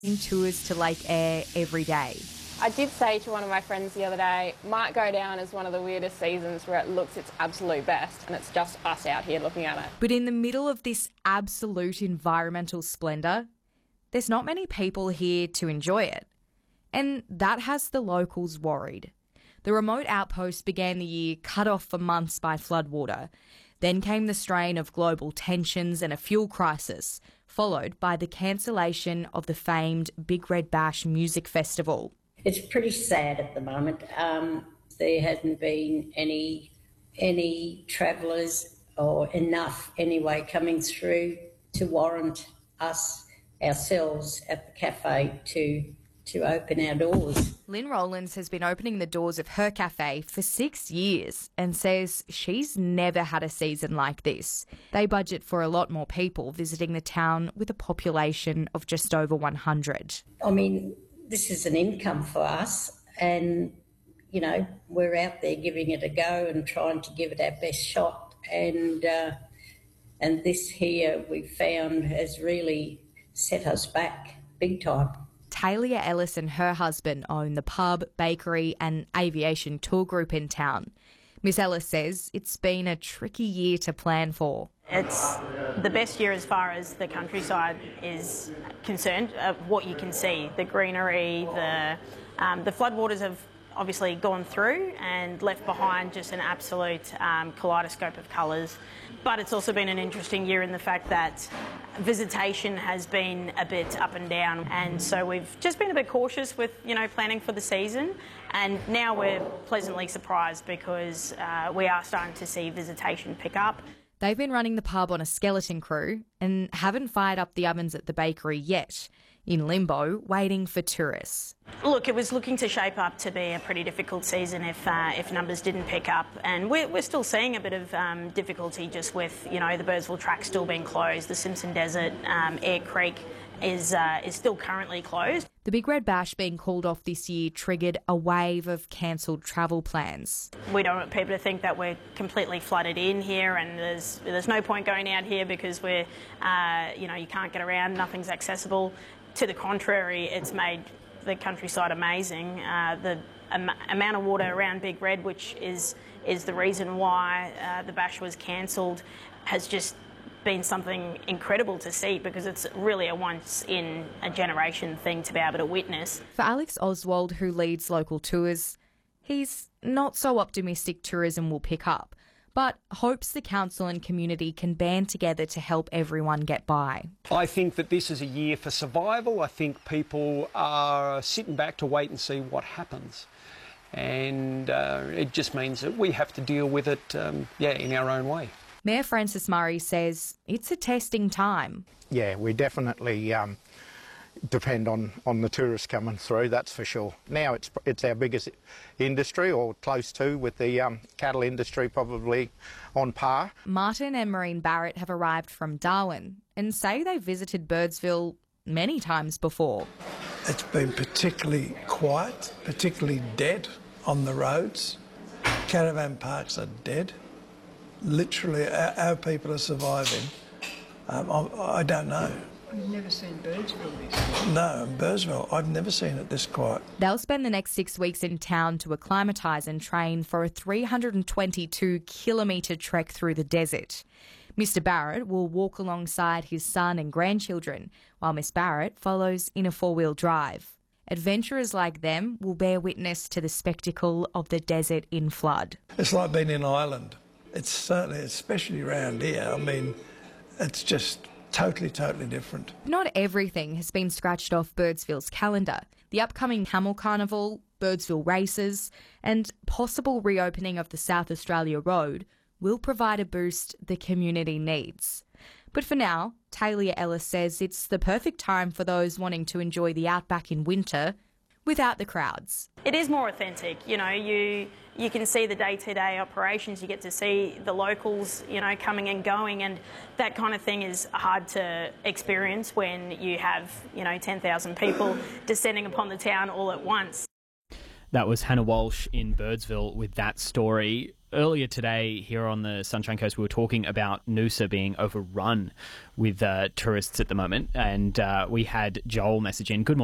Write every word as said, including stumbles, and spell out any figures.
tours to Lake Eyre every day. I did say to one of my friends the other day, might go down as one of the weirdest seasons where it looks its absolute best and it's just us out here looking at it. But in the middle of this absolute environmental splendour, there's not many people here to enjoy it. And that has the locals worried. The remote outpost began the year cut off for months by floodwater. Then came the strain of global tensions and a fuel crisis, followed by the cancellation of the famed Big Red Bash Music Festival. It's pretty sad at the moment. Um, there hasn't been any any travellers or enough anyway coming through to warrant us ourselves at the cafe to to open our doors. Lynn Rowlands has been opening the doors of her cafe for six years and says she's never had a season like this. They budget for a lot more people visiting the town with a population of just over one hundred. I mean, this is an income for us and, you know, we're out there giving it a go and trying to give it our best shot. And, uh, and this here we found has really set us back big time. Talia Ellis and her husband own the pub, bakery and aviation tour group in town. Miss Ellis says it's been a tricky year to plan for. It's the best year as far as the countryside is concerned, of what you can see, the greenery, the, um, the floodwaters have obviously gone through and left behind just an absolute um, kaleidoscope of colours. But it's also been an interesting year in the fact that visitation has been a bit up and down, and so we've just been a bit cautious with, you know, planning for the season, and now we're pleasantly surprised because uh, we are starting to see visitation pick up. They've been running the pub on a skeleton crew and haven't fired up the ovens at the bakery yet, in limbo, waiting for tourists. Look, it was looking to shape up to be a pretty difficult season if uh, if numbers didn't pick up, and we're, we're still seeing a bit of um, difficulty just with, you know, the Birdsville track still being closed, the Simpson Desert, um, Eyre Creek is uh, is still currently closed. The Big Red Bash being called off this year triggered a wave of cancelled travel plans. We don't want people to think that we're completely flooded in here and there's there's no point going out here because we're, uh, you know, you can't get around, nothing's accessible. To the contrary, it's made the countryside amazing. Uh, the am- amount of water around Big Red, which is is the reason why uh, the bash was cancelled, has just been something incredible to see because it's really a once-in-a-generation thing to be able to witness. For Alex Oswald, who leads local tours, he's not so optimistic tourism will pick up, but hopes the council and community can band together to help everyone get by. I think that this is a year for survival. I think people are sitting back to wait and see what happens. And uh, it just means that we have to deal with it, um, yeah, in our own way. Mayor Francis Murray says it's a testing time. Yeah, we definitely um, depend on, on the tourists coming through, that's for sure. Now it's it's our biggest industry, or close to, with the um, cattle industry probably on par. Martin and Maureen Barrett have arrived from Darwin and say they visited Birdsville many times before. It's been particularly quiet, particularly dead on the roads. Caravan parks are dead. Literally, our, our people are surviving. Um, I, I don't know. You've never seen Birdsville this way? No, in Birdsville, I've never seen it this quiet. They'll spend the next six weeks in town to acclimatise and train for a three hundred twenty-two kilometre trek through the desert. Mister Barrett will walk alongside his son and grandchildren, while Miss Barrett follows in a four-wheel drive. Adventurers like them will bear witness to the spectacle of the desert in flood. It's like being in Ireland. It's certainly, especially around here, I mean, it's just totally, totally different. Not everything has been scratched off Birdsville's calendar. The upcoming Camel Carnival, Birdsville races, and possible reopening of the South Australia Road will provide a boost the community needs. But for now, Talia Ellis says it's the perfect time for those wanting to enjoy the outback in winter without the crowds. It is more authentic, you know, you you can see the day-to-day operations, you get to see the locals, you know, coming and going, and that kind of thing is hard to experience when you have, you know, ten thousand people descending upon the town all at once. That was Hannah Walsh in Birdsville with that story. earlier today here on the Sunshine Coast, we were talking about Noosa being overrun with uh, tourists at the moment, and uh, we had Joel message in. Good morning.